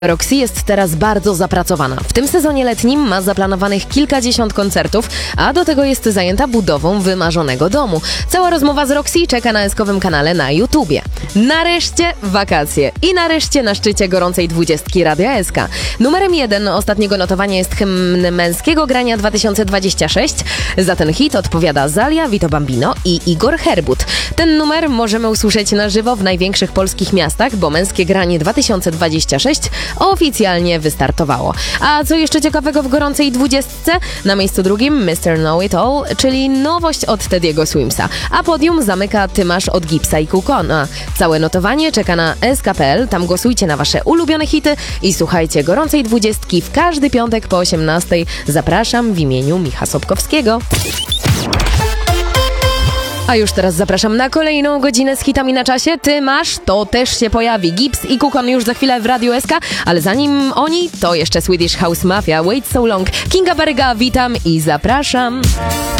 Roxy jest teraz bardzo zapracowana. W tym sezonie letnim ma zaplanowanych kilkadziesiąt koncertów, a do tego jest zajęta budową wymarzonego domu. Cała rozmowa z Roxy czeka na eskowym kanale na YouTubie. Nareszcie wakacje i nareszcie na szczycie gorącej 20 Radia SK. Numerem 1 ostatniego notowania jest hymn męskiego grania 2026. Za ten hit odpowiada Zalia, Vito Bambino i Igor Herbut. Ten numer możemy usłyszeć na żywo w największych polskich miastach, bo męskie granie 2026 oficjalnie wystartowało. A co jeszcze ciekawego w gorącej 20? Na miejscu drugim Mr. Know It All, czyli nowość od Teddy'ego Swimsa. A podium zamyka Tymasz od Gipsa i Kukona. Całe notowanie czeka na sk.pl, tam głosujcie na wasze ulubione hity i słuchajcie gorącej 20 w każdy piątek po 18. Zapraszam w imieniu Micha Sobkowskiego. A już teraz zapraszam na kolejną godzinę z hitami na czasie. Tymasz, to też się pojawi. Gips i Kukon już za chwilę w Radiu SK, ale zanim oni, to jeszcze Swedish House Mafia, Wait So Long. Kinga Baryga, witam i zapraszam.